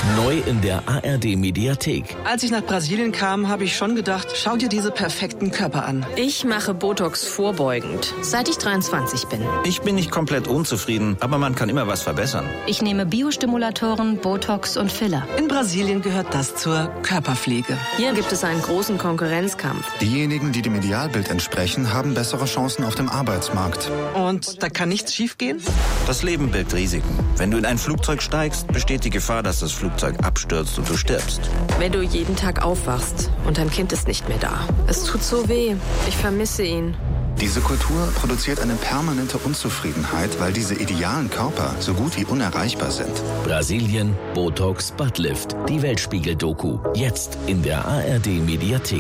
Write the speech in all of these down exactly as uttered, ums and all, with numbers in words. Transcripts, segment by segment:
Neu in der A R D-Mediathek. Als ich nach Brasilien kam, habe ich schon gedacht, schau dir diese perfekten Körper an. Ich mache Botox vorbeugend, seit ich dreiundzwanzig bin. Ich bin nicht komplett unzufrieden, aber man kann immer was verbessern. Ich nehme Biostimulatoren, Botox und Filler. In Brasilien gehört das zur Körperpflege. Hier gibt es einen großen Konkurrenzkampf. Diejenigen, die dem Idealbild entsprechen, haben bessere Chancen auf dem Arbeitsmarkt. Und da kann nichts schiefgehen? Das Leben birgt Risiken. Wenn du in ein Flugzeug steigst, besteht die Gefahr, dass das Flugzeug abstürzt und du stirbst. Wenn du jeden Tag aufwachst und dein Kind ist nicht mehr da. Es tut so weh. Ich vermisse ihn. Diese Kultur produziert eine permanente Unzufriedenheit, weil diese idealen Körper so gut wie unerreichbar sind. Brasilien, Botox, Buttlift. Die Weltspiegel-Doku. Jetzt in der A R D-Mediathek.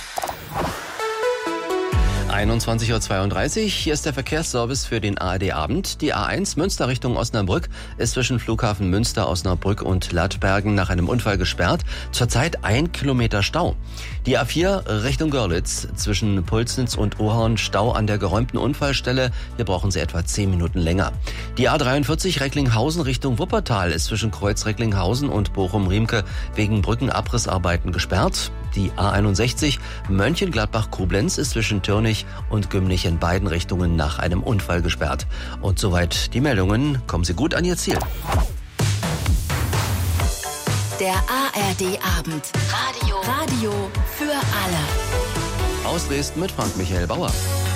einundzwanzig Uhr zweiunddreißig, hier ist der Verkehrsservice für den A R D-Abend. Die A eins Münster Richtung Osnabrück ist zwischen Flughafen Münster, Osnabrück und Lattbergen nach einem Unfall gesperrt. Zurzeit ein Kilometer Stau. Die A vier Richtung Görlitz zwischen Pulsnitz und Ohorn Stau an der geräumten Unfallstelle. Hier brauchen Sie etwa zehn Minuten länger. Die A dreiundvierzig Recklinghausen Richtung Wuppertal ist zwischen Kreuz Recklinghausen und Bochum-Riemke wegen Brückenabrissarbeiten gesperrt. Die A einundsechzig Mönchengladbach-Koblenz ist zwischen Türnich und Gümnich in beiden Richtungen nach einem Unfall gesperrt. Und soweit die Meldungen. Kommen Sie gut an Ihr Ziel. Der A R D-Abend. Radio. Radio für alle. Aus Dresden mit Frank Michael Bauer.